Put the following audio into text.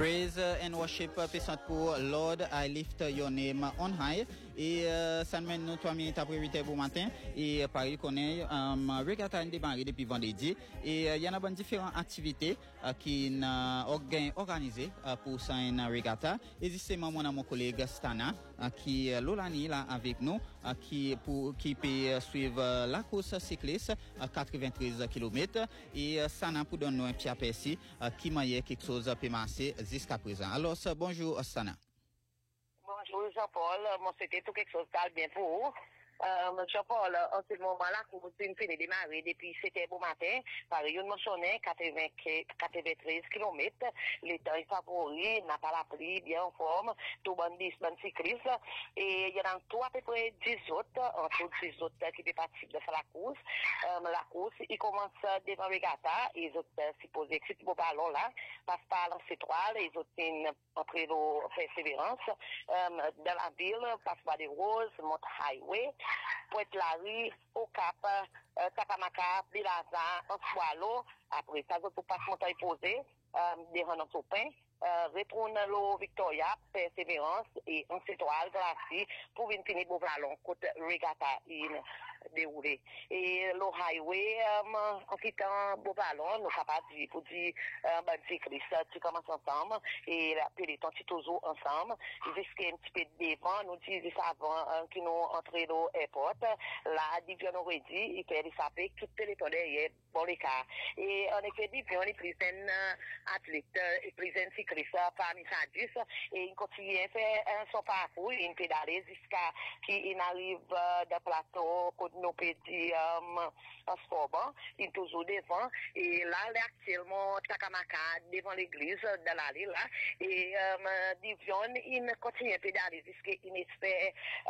Praise and worship puissant pour Lord, I lift your name on high. Et ça nous mène nous 3 minutes après 8h pour matin. Et Paris connaît regatta a démarré depuis vendredi. Et il y en a différentes activités qui sont organisées pour ça une regatta. Et justement mon collègue Stana qui Lolani là avec nous qui peut suivre la course cycliste 93 km. Et Stana pour donner nous un petit aperçu qui m'a quelque chose peut marcher jusqu'à présent. Alors bonjour Stana. Bonjour Jean-Paul, moi c'était tout quelque chose de bien pour vous. Jean-Paul, en ce moment-là, vous avez fini de démarrer depuis 7h du matin, par une mentionné 93 km. Le temps est favori, n'a pas la pluie, bien en forme, tout bon distance cycliste. Et il y en a à peu près 10 autres, entre 10 autres qui peuvent participer de faire la course. La course, il commence devant Regatta, et les autres supposés que c'est beau ballon là, passe par l'Ancétoile, les autres après le Persévérance, dans la ville, passe par des Roses, monte Highway, Pointe-Larry, au Cap, Tapamaca, Bilaza, Ansoalo, après ça, vous passe montagne posée, devant notre pain, retourne le Victoria, Persévérance et Ancétoile, Glacis, pour venir finir pour Valon, côté Regatta, déroulé. Et le highway, en quittant Beauvalon, nous sommes capables de pour dire, cycliste, tu commences ensemble, et la peloton, tu toujours ensemble, jusqu'à un petit peu devant, nous disons avant, qui nous entrons dans l'aéroport, là, Divion aurait dit, il peut échapper, tout peloton derrière, bon les cas. Et en effet, Divion est plus un athlète, et plus un cycliste parmi sa 10, et il continue à faire son parcours, il pédale jusqu'à qu'il arrive de plateau, nous peut dire en sport, il est toujours devant, et là, il est actuellement Takamaka devant l'église de l'allée là, et Divion, il continue à pédaler jusqu'à il espère